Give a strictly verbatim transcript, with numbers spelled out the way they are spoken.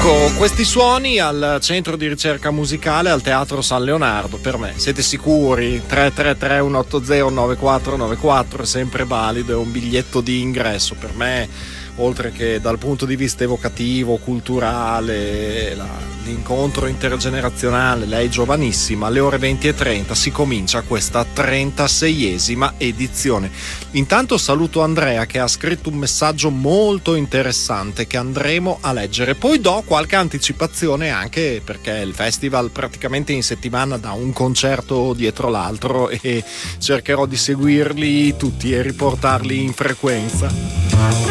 Ecco, questi suoni al centro di ricerca musicale al Teatro San Leonardo, per me, siete sicuri? tre tre tre uno otto zero nove quattro nove quattro è sempre valido, è un biglietto di ingresso per me, oltre che dal punto di vista evocativo, culturale, la, l'incontro intergenerazionale. Lei giovanissima, alle ore venti e trenta si comincia questa trentaseiesima edizione. Intanto saluto Andrea che ha scritto un messaggio molto interessante che andremo a leggere, poi do qualche anticipazione anche perché il festival praticamente in settimana dà un concerto dietro l'altro e cercherò di seguirli tutti e riportarli in frequenza.